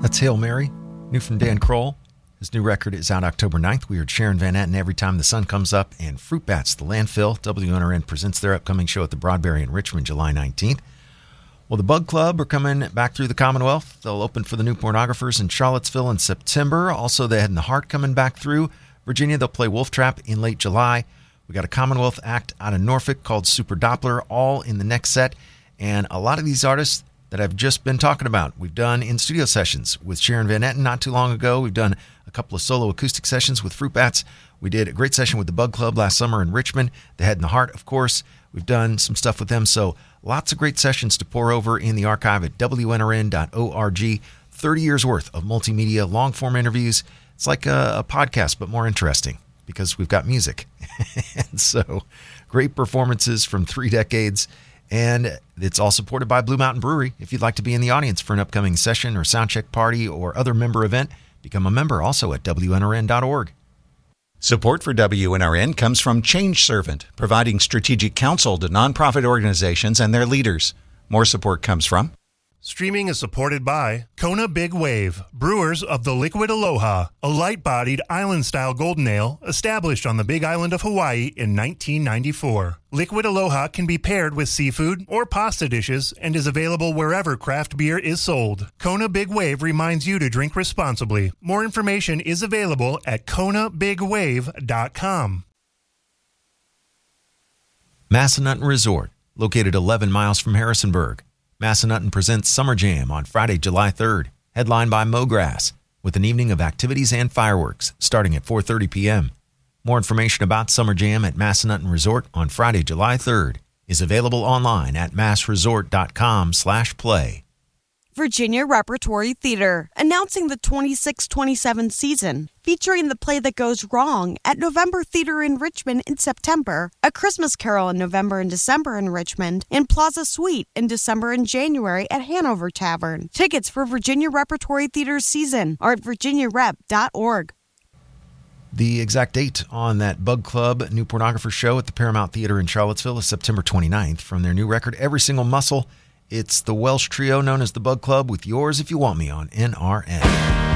That's Hail Mary, new from Dan Kroll. His new record is out October 9th. We heard Sharon Van Etten, Every Time the Sun Comes Up, and Fruit Bats, The Landfill. WNRN presents their upcoming show at the Broadberry in Richmond, July 19th. Well, the Bug Club are coming back through the Commonwealth. They'll open for the New Pornographers in Charlottesville in September. Also, the Head and the Heart coming back through Virginia. They'll play Wolf Trap in late July. We got a Commonwealth act out of Norfolk called Super Doppler, all in the next set. And a lot of these artists that I've just been talking about, we've done in-studio sessions with Sharon Van Etten not too long ago. We've done a couple of solo acoustic sessions with Fruit Bats. We did a great session with the Bug Club last summer in Richmond. The Head and the Heart, of course. We've done some stuff with them. So lots of great sessions to pour over in the archive at WNRN.org. 30 years worth of multimedia, long-form interviews. It's like a podcast, but more interesting because we've got music. And so great performances from 3 decades. And it's all supported by Blue Mountain Brewery. If you'd like to be in the audience for an upcoming session or soundcheck party or other member event, become a member also at WNRN.org. Support for WNRN comes from Change Servant, providing strategic counsel to nonprofit organizations and their leaders. More support comes from Streaming is supported by Kona Big Wave, brewers of the Liquid Aloha, a light-bodied island-style golden ale established on the Big Island of Hawaii in 1994. Liquid Aloha can be paired with seafood or pasta dishes and is available wherever craft beer is sold. Kona Big Wave reminds you to drink responsibly. More information is available at KonaBigWave.com. Massanutten Resort, located 11 miles from Harrisonburg. Massanutten presents Summer Jam on Friday, July 3rd, headlined by Mograss, with an evening of activities and fireworks starting at 4:30 p.m. More information about Summer Jam at Massanutten Resort on Friday, July 3rd is available online at massresort.com/play. Virginia Repertory Theater, announcing the 26-27 season, featuring The Play That Goes Wrong at November Theater in Richmond in September, A Christmas Carol in November and December in Richmond, and Plaza Suite in December and January at Hanover Tavern. Tickets for Virginia Repertory Theater's season are at virginiarep.org. The exact date on that Bug Club New Pornographer show at the Paramount Theater in Charlottesville is September 29th. From their new record, Every Single Muscle, it's the Welsh trio known as the Bug Club with Yours If You Want Me on NRN.